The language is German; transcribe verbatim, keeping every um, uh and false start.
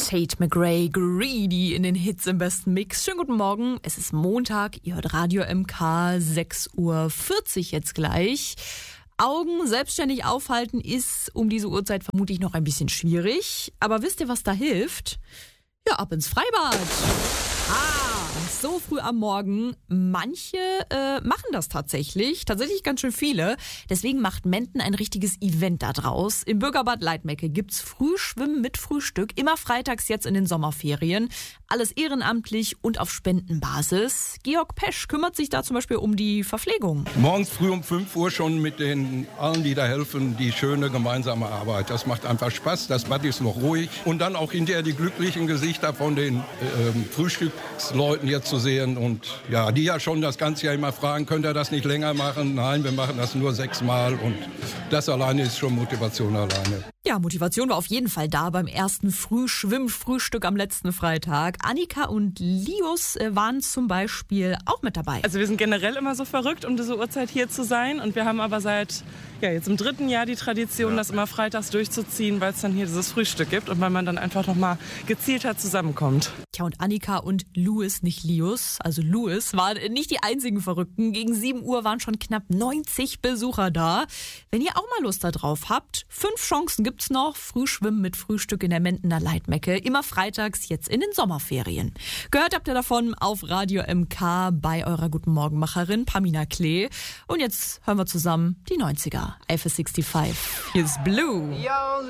Tate McRae, Greedy in den Hits im besten Mix. Schönen guten Morgen, es ist Montag, ihr hört Radio M K, sechs Uhr vierzig jetzt gleich. Augen selbstständig aufhalten ist um diese Uhrzeit vermutlich noch ein bisschen schwierig. Aber wisst ihr, was da hilft? Ja, ab ins Freibad. Ah, so früh am Morgen. Manche äh, machen das tatsächlich. Tatsächlich ganz schön viele. Deswegen macht Menden ein richtiges Event da draus. Im Bürgerbad Leitmecke gibt's Frühschwimmen mit Frühstück. Immer freitags jetzt in den Sommerferien. Alles ehrenamtlich und auf Spendenbasis. Georg Pesch kümmert sich da zum Beispiel um die Verpflegung. Morgens früh um fünf Uhr schon mit den allen, die da helfen, die schöne gemeinsame Arbeit. Das macht einfach Spaß. Das Bad ist noch ruhig. Und dann auch hinterher die glücklichen Gesichter von den äh, Frühstücksleuten jetzt zu sehen. Und ja, die ja schon das ganze Jahr immer fragen, könnt ihr das nicht länger machen? Nein, wir machen das nur sechsmal. Und das alleine ist schon Motivation alleine. Ja, Motivation war auf jeden Fall da beim ersten Frühschwimm-Frühstück am letzten Freitag. Annika und Lius waren zum Beispiel auch mit dabei. Also wir sind generell immer so verrückt, um diese Uhrzeit hier zu sein. Und wir haben aber seit ja, jetzt im dritten Jahr die Tradition, ja. das immer freitags durchzuziehen, weil es dann hier dieses Frühstück gibt und weil man dann einfach nochmal gezielter zusammenkommt. Tja, und Annika und Louis, nicht Lius, also Louis, waren nicht die einzigen Verrückten. Gegen sieben Uhr waren schon knapp neunzig Besucher da. Wenn ihr auch mal Lust da drauf habt, fünf Chancen gibt's noch. Frühschwimmen mit Frühstück in der Mendener Leitmecke. Immer freitags, jetzt in den Sommerferien. Gehört habt ihr davon auf Radio M K bei eurer Guten Morgenmacherin Pamina Klee. Und jetzt hören wir zusammen die neunziger. Eiffel fünfundsechzig. Hier ist Blue.